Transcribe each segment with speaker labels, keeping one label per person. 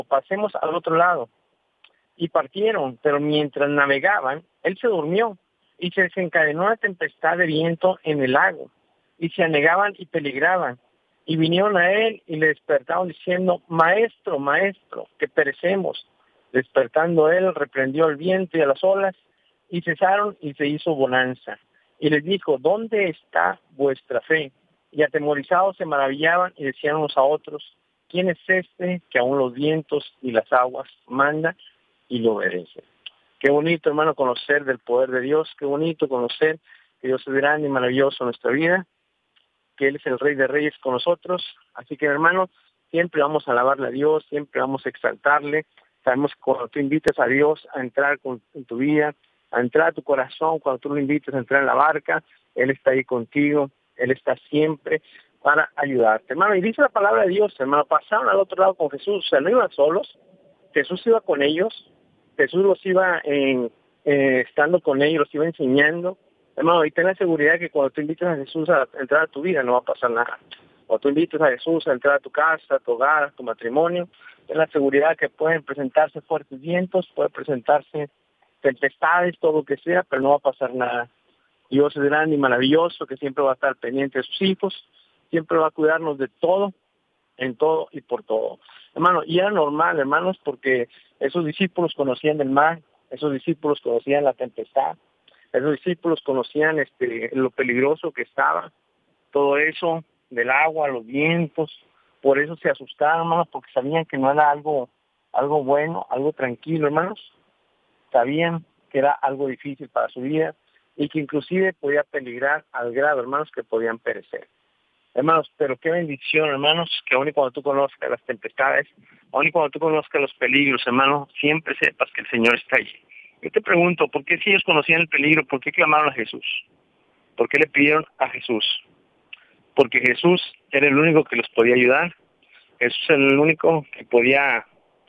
Speaker 1: pasemos al otro lado. Y partieron, pero mientras navegaban, él se durmió, y se desencadenó una tempestad de viento en el lago, y se anegaban y peligraban. Y vinieron a él y le despertaron diciendo, Maestro, Maestro, que perecemos. Despertando él, reprendió al viento y a las olas, y cesaron y se hizo bonanza. Y les dijo, ¿dónde está vuestra fe? Y atemorizados se maravillaban y decían unos a otros, ¿quién es este que aún los vientos y las aguas manda y lo obedece? Qué bonito, hermano, conocer del poder de Dios. Qué bonito conocer que Dios es grande y maravilloso en nuestra vida, que Él es el Rey de Reyes con nosotros. Así que, hermano, siempre vamos a alabarle a Dios, siempre vamos a exaltarle. Sabemos que cuando tú invitas a Dios a entrar en tu vida, a entrar a tu corazón, cuando tú lo invitas a entrar en la barca, Él está ahí contigo, Él está siempre para ayudarte. Hermano, y dice la palabra de Dios, hermano, pasaron al otro lado con Jesús, o sea, no iban solos, Jesús iba con ellos, Jesús los iba estando con ellos, los iba enseñando. Hermano, y ten la seguridad que cuando tú invitas a Jesús a entrar a tu vida no va a pasar nada. Cuando tú invitas a Jesús a entrar a tu casa, a tu hogar, a tu matrimonio, ten la seguridad que pueden presentarse fuertes vientos, pueden presentarse tempestades, todo lo que sea, pero no va a pasar nada. Dios es grande y maravilloso, que siempre va a estar pendiente de sus hijos, siempre va a cuidarnos de todo, en todo y por todo. Hermano, y era normal, hermanos, porque esos discípulos conocían el mar, esos discípulos conocían la tempestad, esos discípulos conocían lo peligroso que estaba, todo eso del agua, los vientos, por eso se asustaban, hermanos, porque sabían que no era algo bueno, algo tranquilo, hermanos. Sabían que era algo difícil para su vida y que inclusive podía peligrar al grado, hermanos, que podían perecer. Hermanos, pero qué bendición, hermanos, que aun y cuando tú conozcas las tempestades, aun y cuando tú conozcas los peligros, hermano, siempre sepas que el Señor está allí. Yo te pregunto, ¿por qué si ellos conocían el peligro, por qué clamaron a Jesús? ¿Por qué le pidieron a Jesús? Porque Jesús era el único que los podía ayudar. Jesús era el único que podía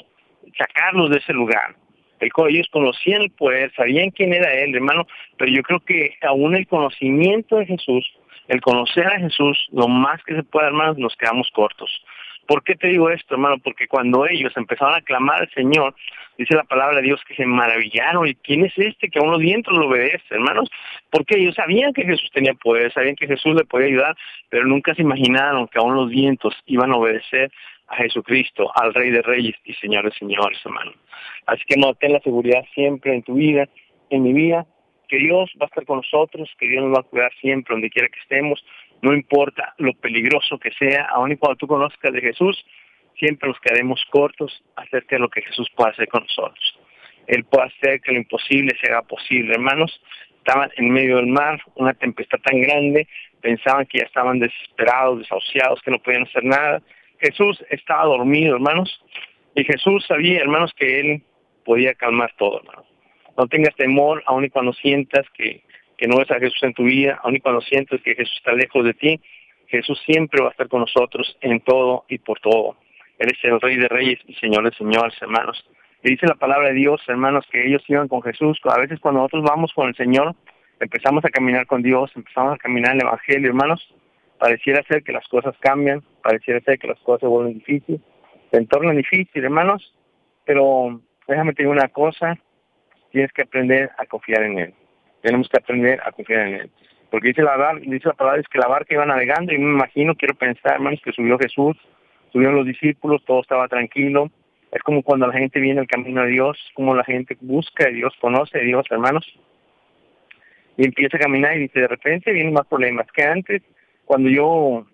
Speaker 1: sacarlos de ese lugar. Ellos conocían el poder, sabían quién era Él, hermano, pero yo creo que aún el conocimiento de Jesús, el conocer a Jesús, lo más que se pueda, hermanos, nos quedamos cortos. ¿Por qué te digo esto, hermano? Porque cuando ellos empezaron a clamar al Señor, dice la palabra de Dios que se maravillaron. ¿Y quién es este que aún los vientos lo obedece, hermanos? Porque ellos sabían que Jesús tenía poder, sabían que Jesús le podía ayudar, pero nunca se imaginaron que aún los vientos iban a obedecer a Jesucristo, al Rey de Reyes y Señor de Señores, hermano. Así que no, ten la seguridad siempre en tu vida, en mi vida, que Dios va a estar con nosotros, que Dios nos va a cuidar siempre donde quiera que estemos, no importa lo peligroso que sea, aun y cuando tú conozcas de Jesús, siempre nos quedaremos cortos acerca de lo que Jesús puede hacer con nosotros. Él puede hacer que lo imposible se haga posible, hermanos. Estaban en medio del mar, una tempestad tan grande, pensaban que ya estaban desesperados, desahuciados, que no podían hacer nada. Jesús estaba dormido, hermanos, y Jesús sabía, hermanos, que Él podía calmar todo, hermanos. No tengas temor, aun y cuando sientas que no ves a Jesús en tu vida, aun y cuando sientas que Jesús está lejos de ti, Jesús siempre va a estar con nosotros en todo y por todo. Él es el Rey de Reyes y Señor de Señores, hermanos. Y dice la palabra de Dios, hermanos, que ellos iban con Jesús. A veces cuando nosotros vamos con el Señor, empezamos a caminar con Dios, empezamos a caminar en el Evangelio, hermanos, pareciera ser que las cosas cambian, pareciera ser que las cosas se vuelven difíciles, se tornan difíciles, hermanos, pero déjame te digo una cosa, tienes que aprender a confiar en Él. Tenemos que aprender a confiar en Él. Porque dice la palabra, es que la barca iba navegando, y me imagino, quiero pensar, hermanos, que subió Jesús, subieron los discípulos, todo estaba tranquilo. Es como cuando la gente viene al camino de Dios, como la gente busca de Dios, conoce de Dios, hermanos, y empieza a caminar y dice, de repente vienen más problemas que antes. Cuando yo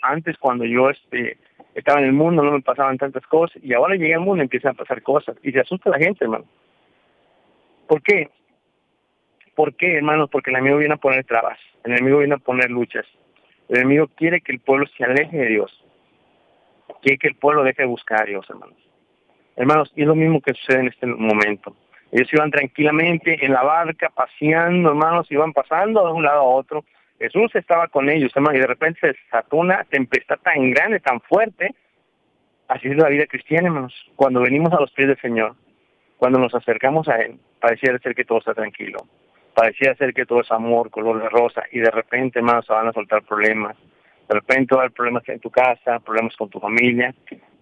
Speaker 1: estaba en el mundo no me pasaban tantas cosas, y ahora llegué al mundo y empiezan a pasar cosas, y se asusta la gente, hermano. ¿Por qué? ¿Por qué, hermanos? Porque el enemigo viene a poner trabas, el enemigo viene a poner luchas. El enemigo quiere que el pueblo se aleje de Dios, quiere que el pueblo deje de buscar a Dios, hermanos. Hermanos, y es lo mismo que sucede en este momento. Ellos iban tranquilamente en la barca, paseando, hermanos, iban pasando de un lado a otro. Jesús estaba con ellos, hermanos, y de repente se desató una tempestad tan grande, tan fuerte. Así es la vida cristiana, hermanos. Cuando venimos a los pies del Señor, cuando nos acercamos a Él, pareciera ser que todo está tranquilo. Pareciera ser que todo es amor, color de rosa, y de repente, hermanos, se van a soltar problemas. De repente va a haber problemas en tu casa, problemas con tu familia,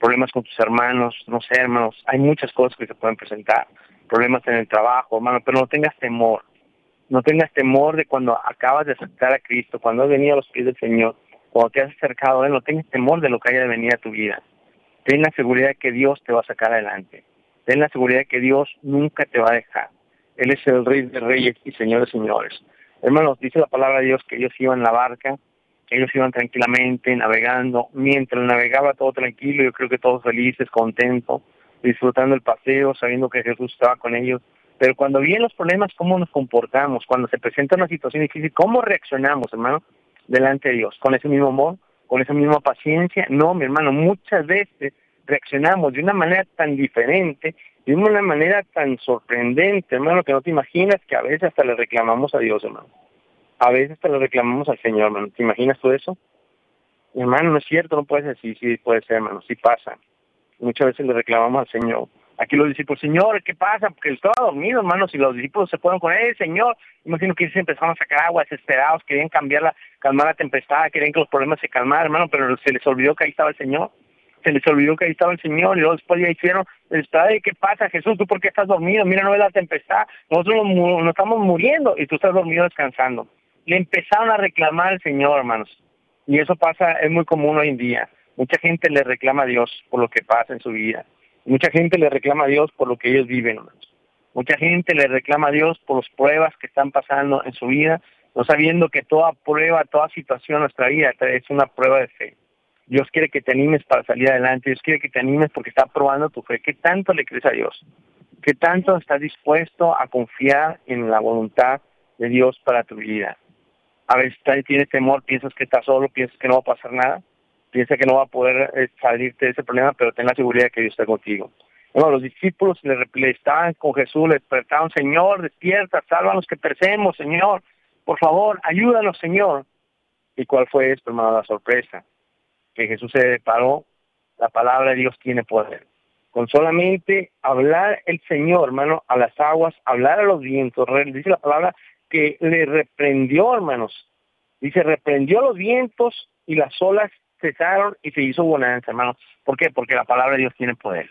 Speaker 1: problemas con tus hermanos, no sé, hermanos, hay muchas cosas que se pueden presentar, problemas en el trabajo, hermano, pero no tengas temor. No tengas temor de cuando acabas de aceptar a Cristo, cuando has venido a los pies del Señor, cuando te has acercado a Él, no tengas temor de lo que haya de venir a tu vida. Ten la seguridad de que Dios te va a sacar adelante. Ten la seguridad de que Dios nunca te va a dejar. Él es el Rey de Reyes y Señor de Señores. Hermanos, dice la palabra de Dios que ellos iban en la barca, que ellos iban tranquilamente navegando. Mientras navegaba todo tranquilo, yo creo que todos felices, contentos, disfrutando el paseo, sabiendo que Jesús estaba con ellos. Pero cuando vienen los problemas, ¿cómo nos comportamos? Cuando se presenta una situación difícil, ¿cómo reaccionamos, hermano, delante de Dios? ¿Con ese mismo amor? ¿Con esa misma paciencia? No, mi hermano, muchas veces reaccionamos de una manera tan diferente, de una manera tan sorprendente, hermano, que no te imaginas, que a veces hasta le reclamamos a Dios, hermano. A veces hasta le reclamamos al Señor, hermano. ¿Te imaginas tú eso? Hermano, no es cierto, no puede ser así, sí puede ser, hermano, sí pasa. Muchas veces le reclamamos al Señor. Aquí los discípulos, Señor, ¿qué pasa? Porque él estaba dormido, hermano. Si los discípulos se fueron con él, Señor, imagino que ellos empezaron a sacar agua desesperados, querían calmar la tempestad, querían que los problemas se calmaran, hermano, pero se les olvidó que ahí estaba el Señor. Se les olvidó que ahí estaba el Señor, y luego después ya hicieron, ¿qué pasa, Jesús? ¿Tú por qué estás dormido? Mira, no ves la tempestad, nosotros nos estamos muriendo y tú estás dormido descansando. Le empezaron a reclamar al Señor, hermanos. Y eso pasa, es muy común hoy en día. Mucha gente le reclama a Dios por lo que pasa en su vida. Mucha gente le reclama a Dios por lo que ellos viven, hermanos. Mucha gente le reclama a Dios por las pruebas que están pasando en su vida, no sabiendo que toda prueba, toda situación en nuestra vida es una prueba de fe. Dios quiere que te animes para salir adelante. Dios quiere que te animes porque está probando tu fe. ¿Qué tanto le crees a Dios? ¿Qué tanto estás dispuesto a confiar en la voluntad de Dios para tu vida? A veces tienes temor, piensas que estás solo, piensas que no va a pasar nada, piensas que no va a poder salirte de ese problema, pero ten la seguridad de que Dios está contigo. Bueno, los discípulos le estaban con Jesús, le despertaron, Señor, despierta, sálvanos que perecemos, Señor, por favor, ayúdanos, Señor. ¿Y cuál fue esto, hermano? La sorpresa, que Jesús se paró, la palabra de Dios tiene poder. Con solamente hablar el Señor, hermano, a las aguas, hablar a los vientos, dice la palabra que le reprendió, hermanos. Dice, reprendió los vientos y las olas cesaron y se hizo bonanza, hermanos. ¿Por qué? Porque la palabra de Dios tiene poder.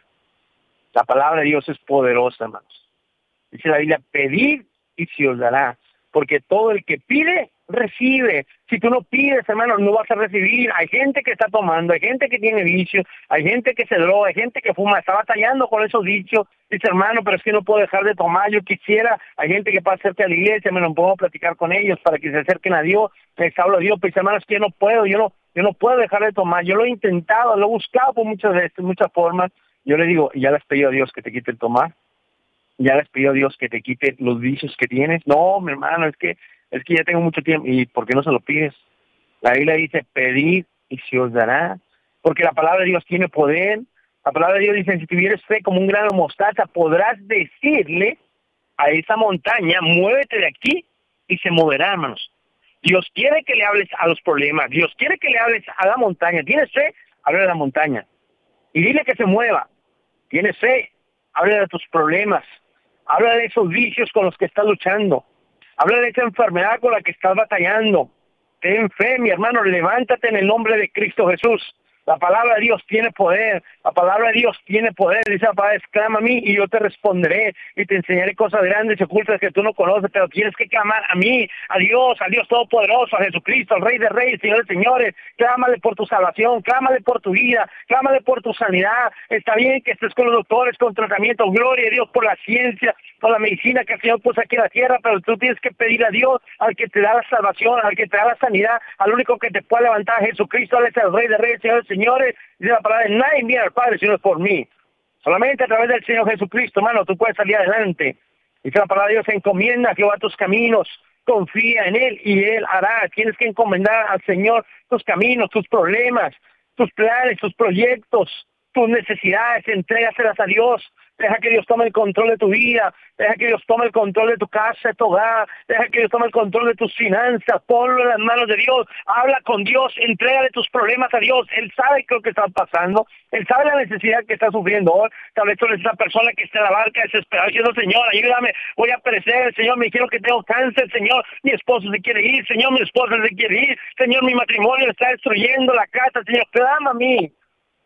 Speaker 1: La palabra de Dios es poderosa, hermanos. Dice la Biblia, pedid y se os dará. Porque todo el que pide, recibe. Si tú no pides, hermano, no vas a recibir. Hay gente que está tomando, hay gente que tiene vicios, hay gente que se droga, hay gente que fuma, está batallando con esos vicios. Dice, hermano, pero es que no puedo dejar de tomar. Yo quisiera, hay gente que pasa cerca de la iglesia, me lo puedo platicar con ellos para que se acerquen a Dios. Les hablo a Dios, pero dice, hermano, es que yo no puedo, yo no puedo dejar de tomar. Yo lo he intentado, lo he buscado por muchas veces, muchas formas. Yo le digo, ¿ya le has pedido a Dios que te quite el tomar? ¿Ya le has pedido a Dios que te quite los vicios que tienes? No, mi hermano, es que ya tengo mucho tiempo. ¿Y por qué no se lo pides? La Biblia dice, pedid y se os dará. Porque la palabra de Dios tiene poder. La palabra de Dios dice, si tuvieres fe como un grano de mostaza, podrás decirle a esa montaña, muévete de aquí, y se moverá, hermanos. Dios quiere que le hables a los problemas. Dios quiere que le hables a la montaña. ¿Tienes fe? Habla a la montaña. Y dile que se mueva. ¿Tienes fe? Habla de tus problemas. Habla de esos vicios con los que estás luchando. Habla de esa enfermedad con la que estás batallando. Ten fe, mi hermano, levántate en el nombre de Cristo Jesús. La palabra de Dios tiene poder. La palabra de Dios tiene poder. Dice la palabra, clama a mí y yo te responderé y te enseñaré cosas grandes y ocultas que tú no conoces, pero tienes que clamar a mí, a Dios Todopoderoso, a Jesucristo, al Rey de Reyes, Señor de Señores. Clámale por tu salvación, clámale por tu vida, clámale por tu sanidad. Está bien que estés con los doctores, con tratamiento. Gloria a Dios por la ciencia, por la medicina que el Señor puso aquí en la tierra, pero tú tienes que pedir a Dios, al que te da la salvación, al que te da la sanidad, al único que te puede levantar, a Jesucristo. Él es el Rey de Reyes, Señor de Señores. Dice la palabra, nadie viene al Padre si no es por mí. Solamente a través del Señor Jesucristo, hermano, tú puedes salir adelante. Dice la palabra de Dios, encomienda a Jehová tus caminos, confía en Él y Él hará. Tienes que encomendar al Señor tus caminos, tus problemas, tus planes, tus proyectos, tus necesidades, entrégaselas a Dios. Deja que Dios tome el control de tu vida, deja que Dios tome el control de tu casa, de tu hogar, deja que Dios tome el control de tus finanzas, ponlo en las manos de Dios, habla con Dios, entrégale tus problemas a Dios. Él sabe lo que está pasando, Él sabe la necesidad que está sufriendo hoy. Tal vez tú eres esa persona que está en la barca desesperada diciendo, Señor, ayúdame, voy a perecer, Señor, me dijeron que tengo cáncer, Señor, mi esposo se quiere ir, Señor, mi esposa se quiere ir, Señor, mi matrimonio está destruyendo la casa, Señor, clama a mí.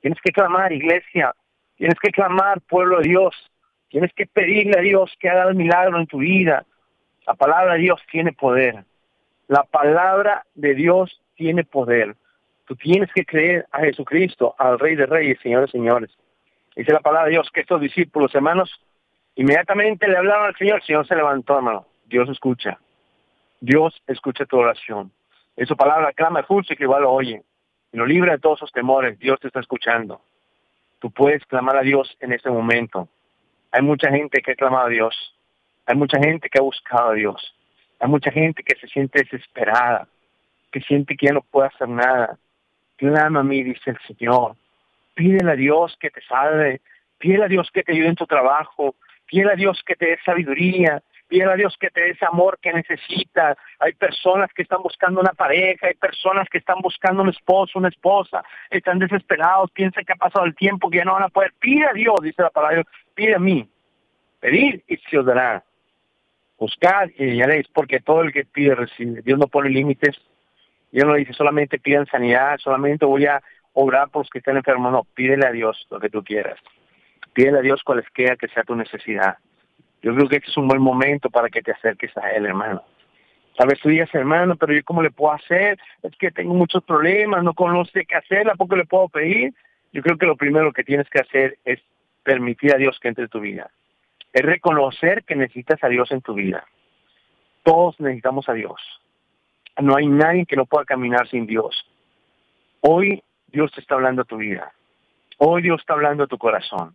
Speaker 2: Tienes que clamar, iglesia. Tienes que clamar, pueblo de Dios. Tienes que pedirle a Dios que haga el milagro en tu vida. La palabra de Dios tiene poder. La palabra de Dios tiene poder. Tú tienes que creer a Jesucristo, al Rey de Reyes, Señor de Señores. Dice la palabra de Dios que estos discípulos, hermanos, inmediatamente le hablaron al Señor. El Señor se levantó, hermano. Dios escucha. Dios escucha tu oración. En su palabra clama justo y que igual lo oye. Y lo libra de todos sus temores. Dios te está escuchando. Tú puedes clamar a Dios en este momento. Hay mucha gente que ha clamado a Dios. Hay mucha gente que ha buscado a Dios. Hay mucha gente que se siente desesperada, que siente que ya no puede hacer nada. Clama a mí, dice el Señor. Pídele a Dios que te salve. Pídele a Dios que te ayude en tu trabajo. Pídele a Dios que te dé sabiduría. Pídele a Dios que te dé ese amor que necesitas. Hay personas que están buscando una pareja. Hay personas que están buscando un esposo, una esposa. Están desesperados. Piensan que ha pasado el tiempo, que ya no van a poder. Pide a Dios, dice la palabra de Dios. Pide a mí. Pedid y se os dará. Buscad y hallaréis, porque todo el que pide recibe. Dios no pone límites. Dios no dice solamente pidan sanidad, solamente voy a obrar por los que estén enfermos. No, pídele a Dios lo que tú quieras. Pídele a Dios cualesquiera que sea tu necesidad. Yo creo que este es un buen momento para que te acerques a Él, hermano. Tal vez tú digas, hermano, pero yo ¿cómo le puedo hacer? Es que tengo muchos problemas, no conozco qué hacer, ¿a poco le puedo pedir? Yo creo que lo primero que tienes que hacer es permitir a Dios que entre en tu vida. Es reconocer que necesitas a Dios en tu vida. Todos necesitamos a Dios. No hay nadie que no pueda caminar sin Dios. Hoy Dios te está hablando a tu vida. Hoy Dios está hablando a tu corazón.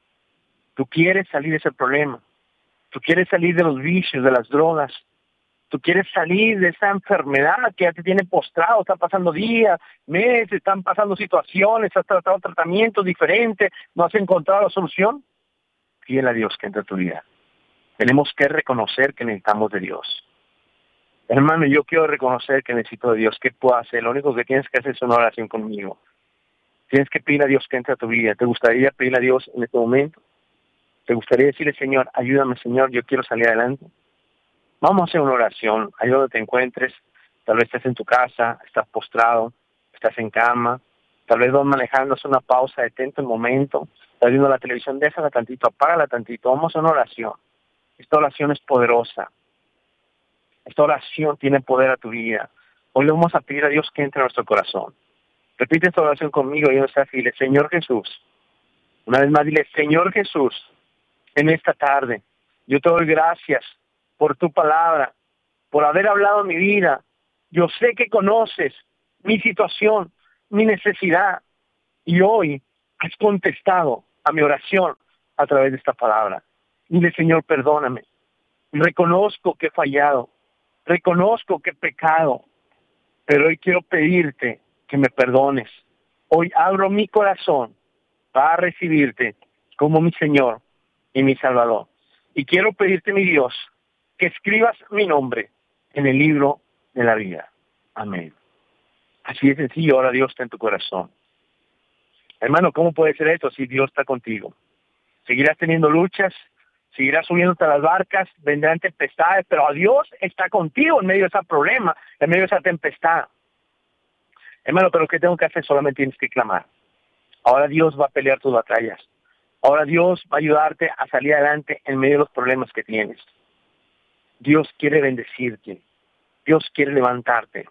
Speaker 2: Tú quieres salir de ese problema. Tú quieres salir de los vicios, de las drogas. Tú quieres salir de esa enfermedad que ya te tiene postrado. Están pasando días, meses, están pasando situaciones, has tratado tratamientos diferentes, no has encontrado la solución. Pídele a Dios que entre a tu vida. Tenemos que reconocer que necesitamos de Dios. Hermano, yo quiero reconocer que necesito de Dios. ¿Qué puedo hacer? Lo único que tienes que hacer es una oración conmigo. Tienes que pedir a Dios que entre a tu vida. ¿Te gustaría pedirle a Dios en este momento? ¿Te gustaría decirle, Señor, ayúdame, Señor, yo quiero salir adelante? Vamos a hacer una oración. Ahí donde te encuentres. Tal vez estés en tu casa, estás postrado, estás en cama. Tal vez vas manejando, haz una pausa, detente un momento. Estás viendo la televisión, déjala tantito, apágala tantito. Vamos a hacer una oración. Esta oración es poderosa. Esta oración tiene poder a tu vida. Hoy le vamos a pedir a Dios que entre a nuestro corazón. Repite esta oración conmigo y yo sé, dile, Señor Jesús. Una vez más, dile, Señor Jesús, en esta tarde, yo te doy gracias por tu palabra, por haber hablado en mi vida. Yo sé que conoces mi situación, mi necesidad, y hoy has contestado a mi oración a través de esta palabra. Dile, Señor, perdóname. Reconozco que he fallado. Reconozco que he pecado, pero hoy quiero pedirte que me perdones. Hoy abro mi corazón para recibirte como mi Señor y mi Salvador. Y quiero pedirte, mi Dios, que escribas mi nombre en el libro de la vida. Amén. Así de sencillo, ahora Dios está en tu corazón. Hermano, ¿cómo puede ser esto si Dios está contigo? Seguirás teniendo luchas, seguirás subiéndote a las barcas, vendrán tempestades, pero Dios está contigo en medio de ese problema, en medio de esa tempestad. Hermano, pero ¿qué tengo que hacer? Solamente tienes que clamar. Ahora Dios va a pelear tus batallas. Ahora Dios va a ayudarte a salir adelante en medio de los problemas que tienes. Dios quiere bendecirte. Dios quiere levantarte.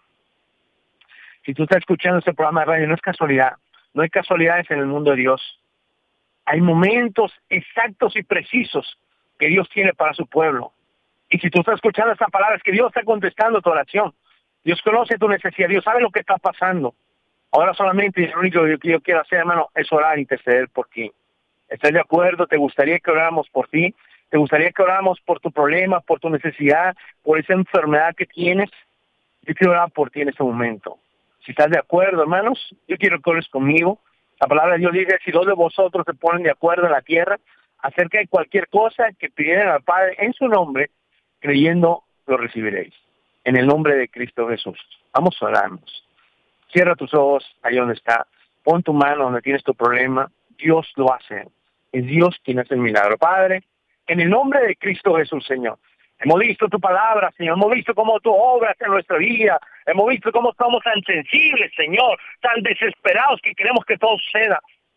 Speaker 2: Si tú estás escuchando este programa de radio, no es casualidad. No hay casualidades en el mundo de Dios. Hay momentos exactos y precisos que Dios tiene para su pueblo. Y si tú estás escuchando esta palabra, es que Dios está contestando tu oración. Dios conoce tu necesidad. Dios sabe lo que está pasando. Ahora solamente lo único que yo quiero hacer, hermano, es orar e interceder por ti. ¿Estás de acuerdo? ¿Te gustaría que oráramos por ti? ¿Te gustaría que oráramos por tu problema, por tu necesidad, por esa enfermedad que tienes? Yo quiero orar por ti en este momento. Si estás de acuerdo, hermanos, yo quiero que ores conmigo. La palabra de Dios dice, si dos de vosotros se ponen de acuerdo en la tierra, acerca de cualquier cosa que pidieran al Padre en su nombre, creyendo, lo recibiréis. En el nombre de Cristo Jesús. Vamos a orarnos. Cierra tus ojos ahí donde está. Pon tu mano donde tienes tu problema. Dios lo hace. Es Dios quien hace el milagro. Padre, en el nombre de Cristo Jesús, Señor. Hemos visto tu palabra, Señor. Hemos visto cómo tú obras en nuestra vida. Hemos visto cómo estamos tan sensibles, Señor. Tan desesperados que queremos que todo suceda.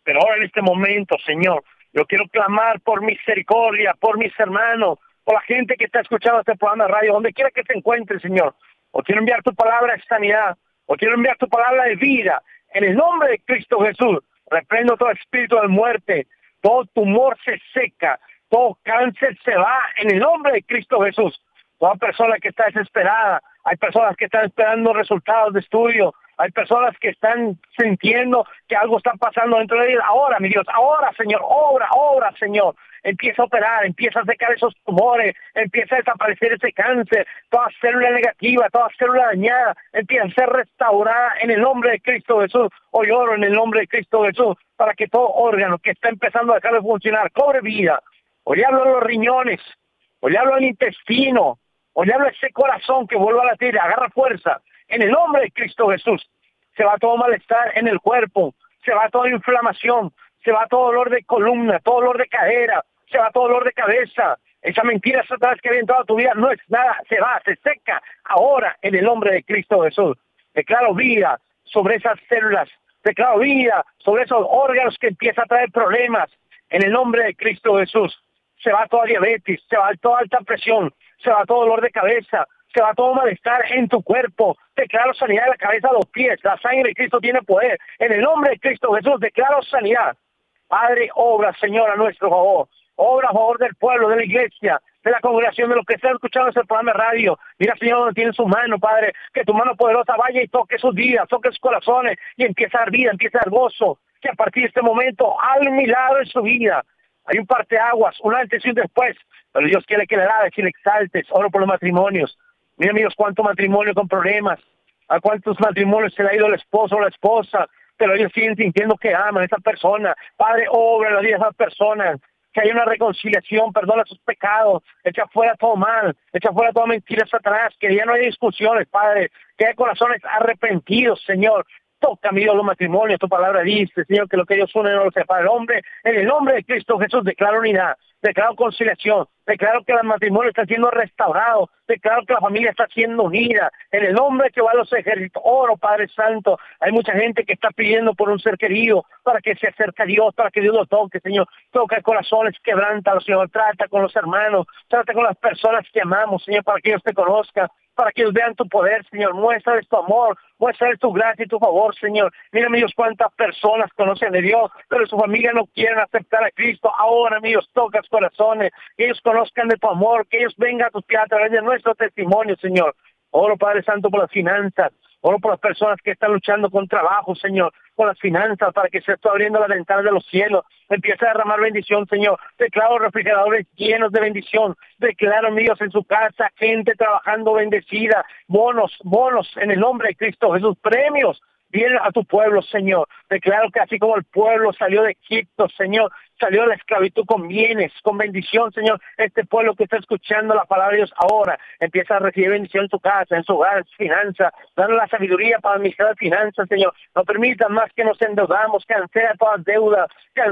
Speaker 2: Pero ahora en este momento, Señor, yo quiero clamar por misericordia, por mis hermanos, por la gente que está escuchando este programa de radio, donde quiera que se encuentre, Señor. O quiero enviar tu palabra de sanidad, o quiero enviar tu palabra de vida. En el nombre de Cristo Jesús, reprendo todo espíritu de muerte, todo tumor se seca, todo cáncer se va en el nombre de Cristo Jesús. Toda persona que está desesperada, hay personas que están esperando resultados de estudio, hay personas que están sintiendo que algo está pasando dentro de ellos. Ahora, mi Dios, ahora, Señor, obra, Señor. Empieza a operar, empieza a secar esos tumores, empieza a desaparecer ese cáncer, toda célula negativa, toda célula dañada, empieza a ser restaurada en el nombre de Cristo Jesús. Hoy oro en el nombre de Cristo Jesús para que todo órgano que está empezando a dejar de funcionar cobre vida. Hoy hablo de los riñones, hoy hablo del intestino, hoy hablo de ese corazón que vuelva a latir, agarra fuerza. En el nombre de Cristo Jesús, se va todo malestar en el cuerpo, se va toda inflamación, se va todo dolor de columna, todo dolor de cadera, se va todo dolor de cabeza. Esa mentira Satanás que viene en toda tu vida no es nada, se va, se seca ahora en el nombre de Cristo Jesús. Declaro vida sobre esas células, declaro vida sobre esos órganos que empiezan a traer problemas en el nombre de Cristo Jesús. Se va toda diabetes, se va toda alta presión, se va todo dolor de cabeza, se va todo malestar en tu cuerpo. Declaro sanidad de la cabeza a los pies. La sangre de Cristo tiene poder. En el nombre de Cristo Jesús declaro sanidad. Padre, obra, Señor, a nuestro favor. Obra a favor del pueblo, de la iglesia, de la congregación, de los que están escuchando ese programa de radio. Mira, Señor, donde tiene su mano, Padre, que tu mano poderosa vaya y toque sus vidas, toque sus corazones y empieza a dar vida, empieza a dar gozo. Que a partir de este momento hay un milagro en su vida. Hay un parteaguas, un antes y un después. Pero Dios quiere que le alaves y le exaltes. Oro por los matrimonios. Mira, amigos, cuánto matrimonio con problemas. A cuántos matrimonios se le ha ido el esposo o la esposa, pero ellos siguen sintiendo que aman a esa persona. Padre, obra en la vida de esas personas. Que haya una reconciliación, perdona sus pecados, echa fuera todo mal, echa fuera toda mentira, Satanás, que ya no hay discusiones, Padre, que hay corazones arrepentidos, Señor. Toca, mi Dios, los matrimonios, tu palabra dice, Señor, que lo que Dios une no lo separa el hombre. En el nombre de Cristo Jesús declaro unidad, declaro conciliación, declaro que el matrimonio está siendo restaurado, declaro que la familia está siendo unida. En el nombre que va a los ejércitos, oro, Padre Santo. Hay mucha gente que está pidiendo por un ser querido, para que se acerque a Dios, para que Dios lo toque, Señor. Toca corazones, quebrántalo, Señor. Trata con los hermanos, trata con las personas que amamos, Señor, para que ellos te conozcan, para que ellos vean tu poder, Señor. Muéstrales tu amor, muéstrales tu gracia y tu favor, Señor. Mira, amigos, cuántas personas conocen de Dios, pero su familia no quieren aceptar a Cristo. Ahora, amigos, tocas corazones, que ellos conozcan de tu amor, que ellos vengan a tus pies a través de nuestro testimonio, Señor. Oro, Padre Santo, por las finanzas. Oro por las personas que están luchando con trabajo, Señor, con las finanzas, para que se esté abriendo las ventanas de los cielos. Empieza a derramar bendición, Señor. Declaro refrigeradores llenos de bendición. Declaro, amigos, en su casa, gente trabajando bendecida. Bonos en el nombre de Cristo Jesús. Premios vienen a tu pueblo, Señor. Declaro que así como el pueblo salió de Egipto, Señor, salió de la esclavitud con bienes, con bendición, Señor. Este pueblo que está escuchando la palabra de Dios ahora empieza a recibir bendición en su casa, en su hogar, en su finanza, dando la sabiduría para administrar las finanzas, Señor. No permita más que nos endeudamos, cancela todas deudas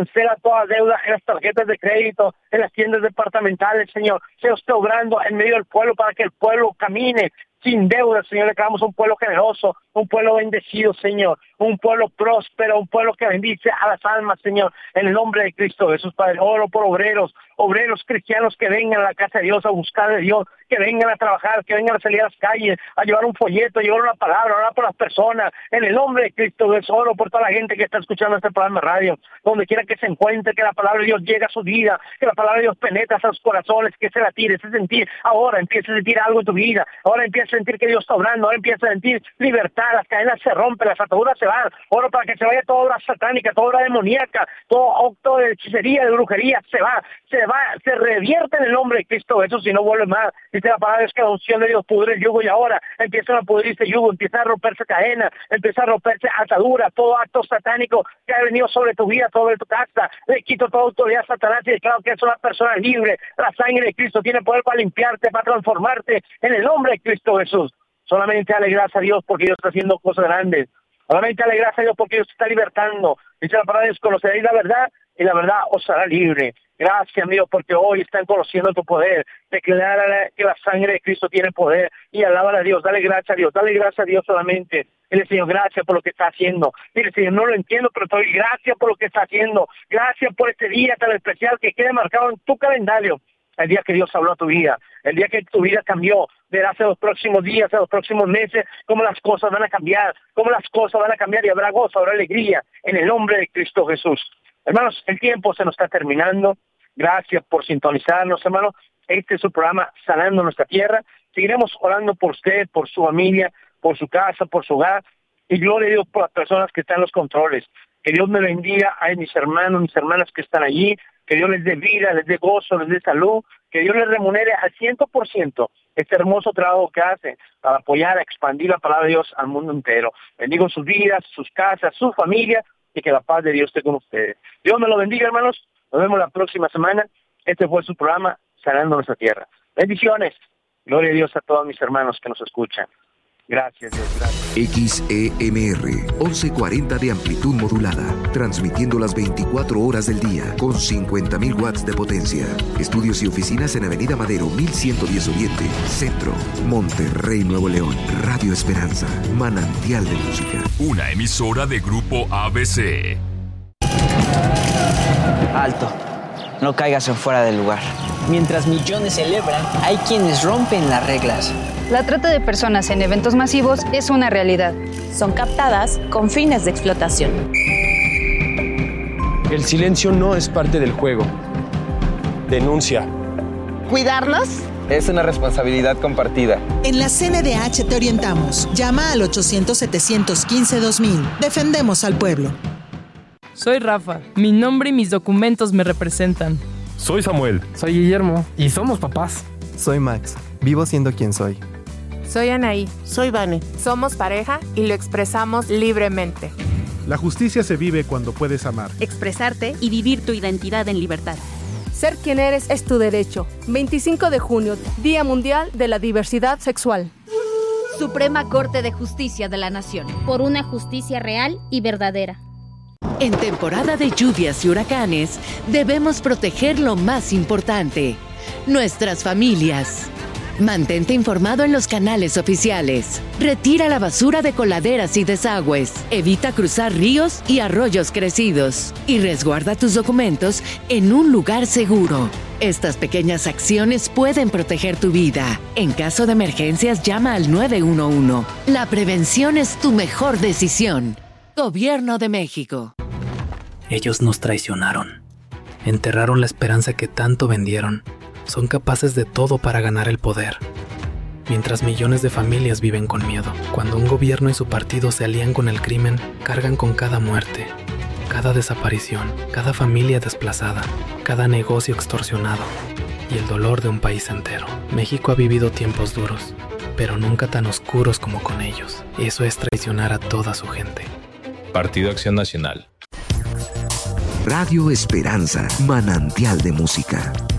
Speaker 2: en las tarjetas de crédito, en las tiendas departamentales, Señor. Sea usted obrando en medio del pueblo para que el pueblo camine sin deudas, Señor. Le quedamos un pueblo generoso, un pueblo bendecido, Señor, un pueblo próspero, un pueblo que bendice a las almas, Señor, en el nombre de Cristo Jesús, Padre. Oro por obreros cristianos que vengan a la casa de Dios a buscar de Dios, que vengan a trabajar, que vengan a salir a las calles, a llevar un folleto, a llevar una palabra, a orar por las personas, en el nombre de Cristo Jesús. Oro por toda la gente que está escuchando este programa de radio, donde quiera que se encuentre, que la palabra de Dios llegue a su vida, que la palabra de Dios penetre a sus corazones, que se la tire, se sentir, ahora empieza a sentir algo en tu vida, ahora empieza a sentir que Dios está obrando, ahora empieza a sentir libertad, las cadenas se rompen, las ataduras se van. Oro para que se vaya toda obra satánica, toda obra demoníaca, todo acto de hechicería, de brujería, se revierte en el nombre de Cristo Jesús y no vuelve más. Dice la palabra es que la unción de Dios pudre el yugo, y ahora empiezan a pudrirse yugo, empieza a romperse cadena, empieza a romperse atadura, todo acto satánico que ha venido sobre tu vida, sobre tu casa. Le quito toda autoridad a Satanás y declaro que es una persona libre. La sangre de Cristo tiene poder para limpiarte, para transformarte en el nombre de Cristo Jesús. Solamente dale gracias a Dios porque Dios está haciendo cosas grandes. Solamente dale gracias a Dios porque Dios te está libertando. Dice la palabra de Dios, conoceréis la verdad y la verdad os hará libre. Gracias, Dios, porque hoy están conociendo tu poder. Declara que la sangre de Cristo tiene poder y alábala a Dios. Dale gracias a Dios solamente. Dile, Señor, gracias por lo que está haciendo. Dile, Señor, no lo entiendo, pero te doy gracias por lo que está haciendo. Gracias por este día tan especial que quede marcado en tu calendario. El día que Dios habló a tu vida, el día que tu vida cambió. Verás en los próximos días, en los próximos meses, cómo las cosas van a cambiar, y habrá gozo, habrá alegría en el nombre de Cristo Jesús. Hermanos, el tiempo se nos está terminando. Gracias por sintonizarnos, hermanos. Este es su programa Sanando Nuestra Tierra. Seguiremos orando por usted, por su familia, por su casa, por su hogar. Y gloria a Dios por las personas que están en los controles. Que Dios me bendiga a mis hermanos, mis hermanas que están allí. Que Dios les dé vida, les dé gozo, les dé salud. Que Dios les remunere al 100% este hermoso trabajo que hacen para apoyar, a expandir la palabra de Dios al mundo entero. Bendigo sus vidas, sus casas, su familia, y que la paz de Dios esté con ustedes. Dios me lo bendiga, hermanos. Nos vemos la próxima semana. Este fue su programa, Sanando Nuestra Tierra. Bendiciones. Gloria a Dios a todos mis hermanos que nos escuchan. Gracias, Dios, gracias.
Speaker 3: XEMR, 1140 de amplitud modulada, transmitiendo las 24 horas del día, con 50.000 watts de potencia. Estudios y oficinas en Avenida Madero, 1110 Oriente, Centro, Monterrey, Nuevo León. Radio Esperanza, manantial de música.
Speaker 4: Una emisora de Grupo ABC.
Speaker 5: Alto, no caigas en fuera del lugar. Mientras millones celebran, hay quienes rompen las reglas.
Speaker 6: La trata de personas en eventos masivos es una realidad.
Speaker 7: Son captadas con fines de explotación.
Speaker 8: El silencio no es parte del juego. Denuncia.
Speaker 9: ¿Cuidarnos?
Speaker 10: Es una responsabilidad compartida.
Speaker 11: En la CNDH te orientamos. Llama al 800-715-2000. Defendemos al pueblo.
Speaker 12: Soy Rafa. Mi nombre y mis documentos me representan.
Speaker 13: Soy Samuel.
Speaker 14: Soy Guillermo. Y somos papás.
Speaker 15: Soy Max. Vivo siendo quien soy.
Speaker 16: Soy Anaí.
Speaker 17: Soy Vane.
Speaker 16: Somos pareja y lo expresamos libremente.
Speaker 18: La justicia se vive cuando puedes amar,
Speaker 19: expresarte y vivir tu identidad en libertad.
Speaker 20: Ser quien eres es tu derecho. 25 de junio, Día Mundial de la Diversidad Sexual.
Speaker 19: Suprema Corte de Justicia de la Nación.
Speaker 21: Por una justicia real y verdadera.
Speaker 22: En temporada de lluvias y huracanes, debemos proteger lo más importante: nuestras familias. Mantente informado en los canales oficiales. Retira la basura de coladeras y desagües. Evita cruzar ríos y arroyos crecidos. Y resguarda tus documentos en un lugar seguro. Estas pequeñas acciones pueden proteger tu vida. En caso de emergencias, llama al 911. La prevención es tu mejor decisión. Gobierno de México.
Speaker 23: Ellos nos traicionaron. Enterraron la esperanza que tanto vendieron. Son capaces de todo para ganar el poder. Mientras millones de familias viven con miedo. Cuando un gobierno y su partido se alían con el crimen, cargan con cada muerte, cada desaparición, cada familia desplazada, cada negocio extorsionado y el dolor de un país entero. México ha vivido tiempos duros, pero nunca tan oscuros como con ellos. Eso es traicionar a toda su gente.
Speaker 4: Partido Acción Nacional.
Speaker 3: Radio Esperanza, manantial de música.